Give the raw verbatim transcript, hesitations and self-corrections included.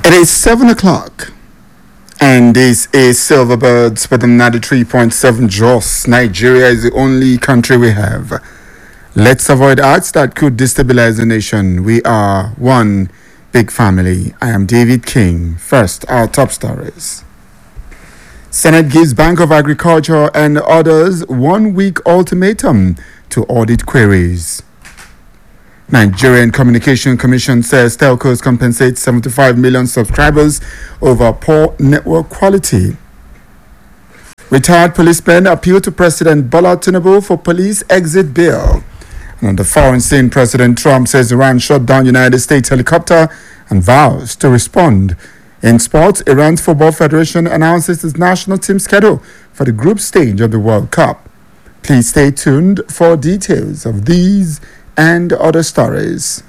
It is seven o'clock, and this is Silverbirds with a ninety-three point seven Jos. Nigeria is the only country we have. Let's avoid acts that could destabilize the nation. We are one big family. I am David King. First, our top stories. Senate gives Bank of Agriculture and others one-week ultimatum to audit queries. Nigerian Communication Commission says telcos compensate seventy-five million subscribers over poor network quality. Retired policemen appeal to President Bola Tinubu for police exit bill. And on the foreign scene, President Trump says Iran shot down United States helicopter and vows to respond. In sports, Iran's Football Federation announces its national team schedule for the group stage of the World Cup. Please stay tuned for details of these and other stories.